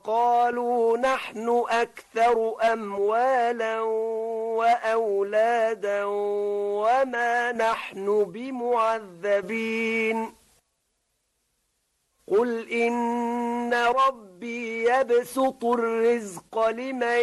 وقالوا نحن أكثر أموالا وأولادا وما نحن بمعذبين قل إن ربي يبسط الرزق لمن